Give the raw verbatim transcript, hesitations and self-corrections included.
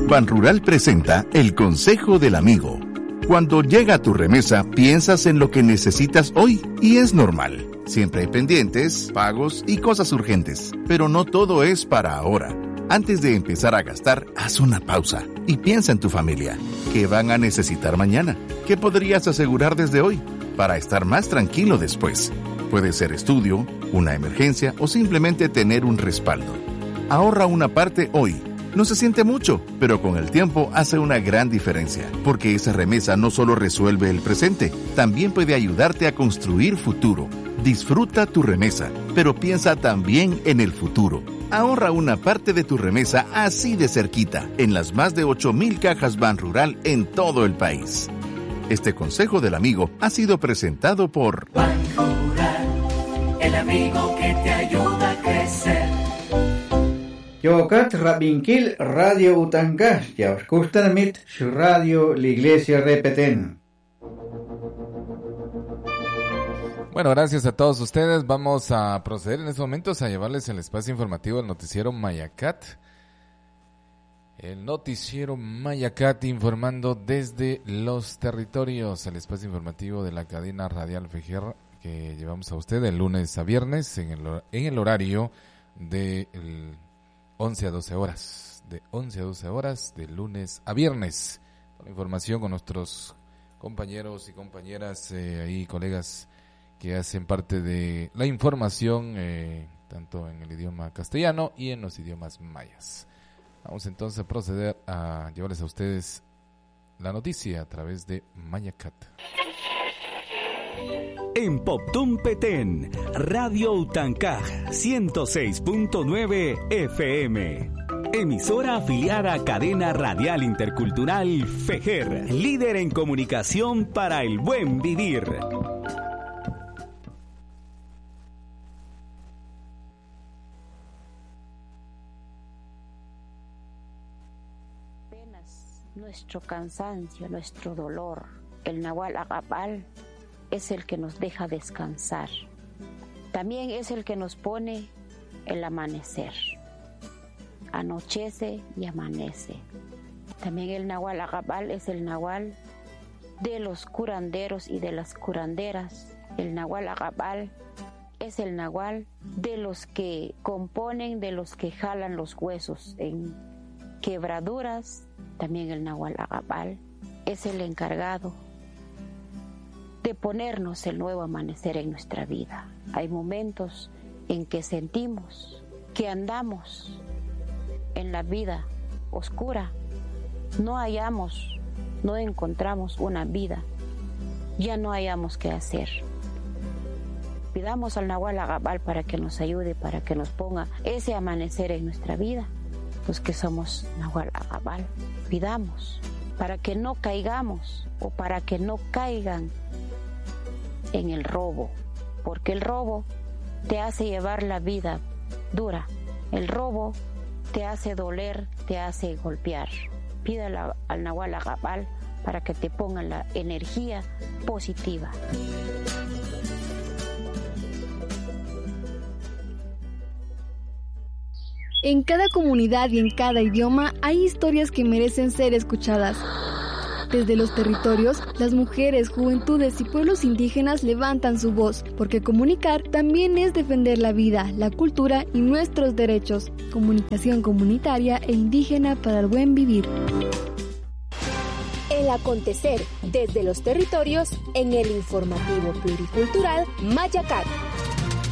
Banrural presenta el Consejo del Amigo. Cuando llega tu remesa, piensas en lo que necesitas hoy y es normal. Siempre hay pendientes, pagos y cosas urgentes, pero no todo es para ahora. Antes de empezar a gastar, haz una pausa y piensa en tu familia. ¿Qué van a necesitar mañana? ¿Qué podrías asegurar desde hoy para estar más tranquilo después? Puede ser estudio, una emergencia o simplemente tener un respaldo. Ahorra una parte hoy. No se siente mucho, pero con el tiempo hace una gran diferencia, porque esa remesa no solo resuelve el presente, también puede ayudarte a construir futuro. Disfruta tu remesa, pero piensa también en el futuro. Ahorra una parte de tu remesa así de cerquita, en las más de ocho mil cajas Banrural en todo el país. Este consejo del amigo ha sido presentado por Banrural, el amigo que te ayuda a crecer. Yokat Rabinkil Radio Utankah, Yauskustanamit, su radio, la iglesia repeten. Bueno, gracias a todos ustedes. Vamos a proceder en estos momentos a llevarles el espacio informativo del noticiero Mayacat. El noticiero Mayacat informando desde los territorios, el espacio informativo de la cadena radial Fejer que llevamos a usted de lunes a viernes en el, en el horario de el once a doce horas, de once a doce horas, de lunes a viernes. Con información con nuestros compañeros y compañeras, eh, ahí colegas que hacen parte de la información, eh, tanto en el idioma castellano y en los idiomas mayas. Vamos entonces a proceder a llevarles a ustedes la noticia a través de Mayacat. En Poptún Petén, Radio Utankah ciento seis punto nueve F M. Emisora afiliada a Cadena Radial Intercultural Fejer, líder en comunicación para el buen vivir. Nuestro cansancio, nuestro dolor, el Nahual Agapal es el que nos deja descansar. También es el que nos pone el amanecer. Anochece y amanece. También el Nahual Agapal es el Nahual de los curanderos y de las curanderas. El Nahual Agapal es el Nahual de los que componen, de los que jalan los huesos en quebraduras. También el Nahual Agapal es el encargado de ponernos el nuevo amanecer en nuestra vida. Hay momentos en que sentimos que andamos en la vida oscura, no hallamos, no encontramos una vida, ya no hallamos qué hacer. Pidamos al Nahual Agapal para que nos ayude, para que nos ponga ese amanecer en nuestra vida. Los que somos Nahual Agapal, pidamos para que no caigamos o para que no caigan en el robo, porque el robo te hace llevar la vida dura, el robo te hace doler, te hace golpear. Pídale al Nahual Agapal para que te ponga la energía positiva. En cada comunidad y en cada idioma hay historias que merecen ser escuchadas. Desde los territorios, las mujeres, juventudes y pueblos indígenas levantan su voz, porque comunicar también es defender la vida, la cultura y nuestros derechos. Comunicación comunitaria e indígena para el buen vivir. El acontecer desde los territorios en el informativo pluricultural Mayacat.